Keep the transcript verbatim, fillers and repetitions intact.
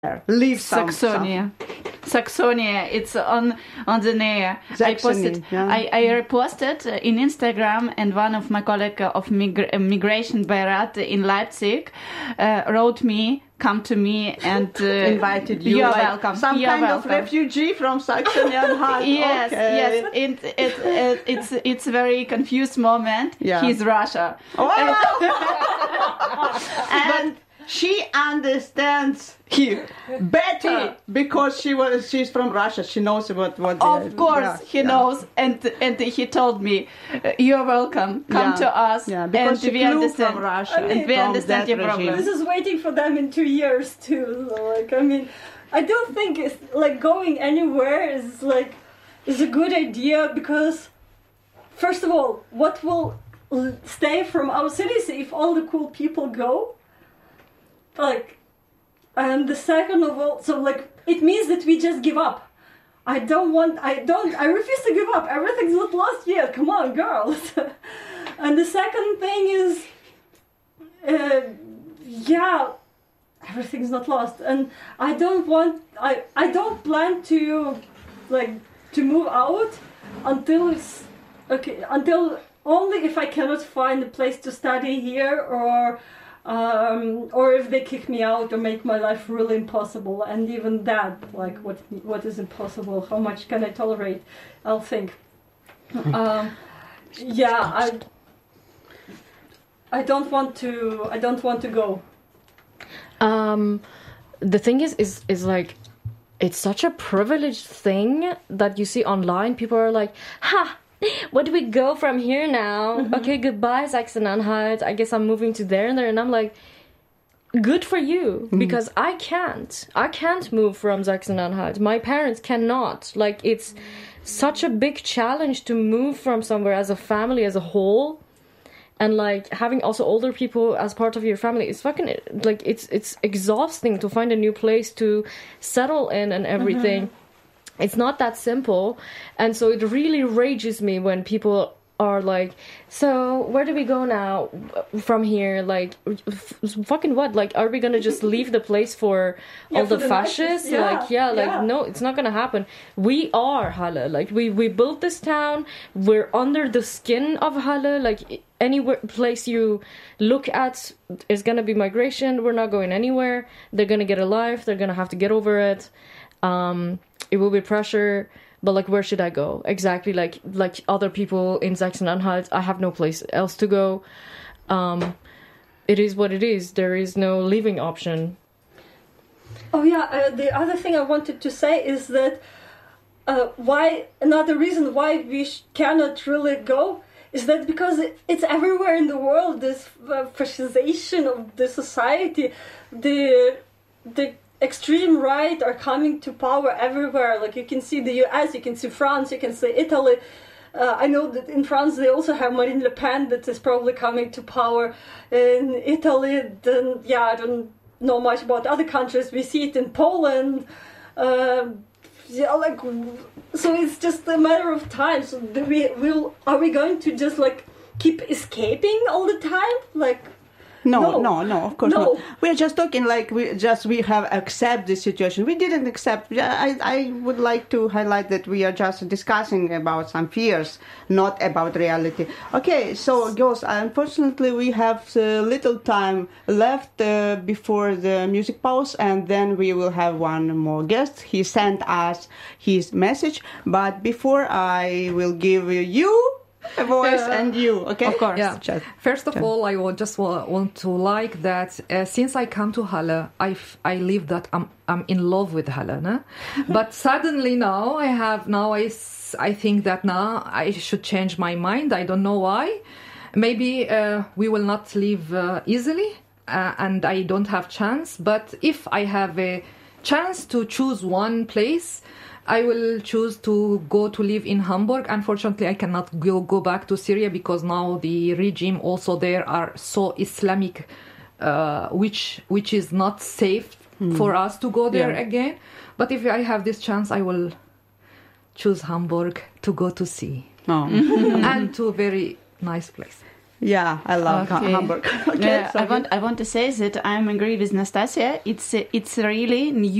Leave some, Saxonia. Some. Saxonia, it's on on the near. I posted, yeah. I, I reposted in Instagram, and one of my colleagues of migra- Migration Beirat in Leipzig uh, wrote me, come to me, and uh, invited you. You're like welcome. Some you're kind welcome. of refugee from Saxony-Anhalt. Yes, okay. yes. It, it, it, it's it's a very confused moment. Yeah. He's Russia. Oh. and. But she understands him better because she was she's from Russia. She knows what what. Of course, yeah, he yeah. knows, and and he told me, "You're welcome. Come yeah. to us." Yeah, because and she we flew understand. from Russia. I mean, and we from understand that your regime. problem. This is waiting for them in two years too. So, like, I mean, I don't think it's like going anywhere is like is a good idea because, first of all, what will stay from our cities if all the cool people go? Like, and the second of all, so like it means that we just give up. I don't want, I don't, I refuse to give up. Everything's not lost yet. Come on, girls. And the second thing is, uh, yeah, everything's not lost. And I don't want, I, I don't plan to, like, to move out until it's, okay, until only if I cannot find a place to study here or, um, or if they kick me out or make my life really impossible. And even that, like, what what is impossible? How much can I tolerate? I'll think. Um, yeah, I I don't want to. I don't want to go. Um, the thing is, is is like, it's such a privileged thing that you see online. People are like, ha. Where do we go from here now? Mm-hmm. Okay, goodbye, Saxony-Anhalt. I guess I'm moving to there and there. And I'm like, good for you. Mm-hmm. Because I can't. I can't move from Saxony-Anhalt. My parents cannot. Like, it's such a big challenge to move from somewhere as a family, as a whole. And, like, having also older people as part of your family is fucking, like, it's it's exhausting to find a new place to settle in and everything. Mm-hmm. It's not that simple, and so it really rages me when people are like, so where do we go now from here? Like, f- fucking what? Like, are we gonna just leave the place for yeah, all for the, the fascists? Yeah, like, yeah, like, yeah. no, it's not gonna happen. We are Halle. Like, we, we built this town. We're under the skin of Halle. Like, anywhere place you look at is gonna be migration. We're not going anywhere. They're gonna get a life. They're gonna have to get over it. Um... It will be pressure, but like, where should I go? Exactly, like like other people in Saxony-Anhalt, I have no place else to go. Um, it is what it is. There is no leaving option. Oh yeah, uh, the other thing I wanted to say is that uh, why another reason why we sh- cannot really go is that because it, it's everywhere in the world. This uh, fascization of the society, the the. extreme right are coming to power everywhere. Like, you can see the U S, you can see France, you can see Italy. Uh, I know that in France they also have Marine Le Pen that is probably coming to power. In Italy, then yeah, I don't know much about other countries. We see it in Poland. Uh, yeah, like, so it's just a matter of time. So do we will are we going to just like keep escaping all the time? Like. No, no, no, no, of course no. not. We're just talking like we just we have accept the situation. We didn't accept. I, I would like to highlight that we are just discussing about some fears, not about reality. Okay, so girls, unfortunately we have uh, little time left uh, before the music pause, and then we will have one more guest. He sent us his message, but before I will give you a voice uh, and you, okay? Of course. Yeah. Just, First of just. all, I would just wa- want to like that uh, since I come to Halle, I, f- I live that I'm I'm in love with Halle. No? But suddenly now I have now I, s- I think that now I should change my mind. I don't know why. Maybe uh, we will not live uh, easily, uh, and I don't have chance. But if I have a chance to choose one place, I will choose to go to live in Hamburg. Unfortunately, I cannot go, go back to Syria because now the regime also there are so Islamic, uh, which which is not safe mm. for us to go there yeah. again. But if I have this chance, I will choose Hamburg to go to sea oh. and to a very nice place. Yeah, I love Ha- Okay. Hamburg. Okay, Yeah, I sorry. want I want to say that I'm agree with Nastasia. It's it's really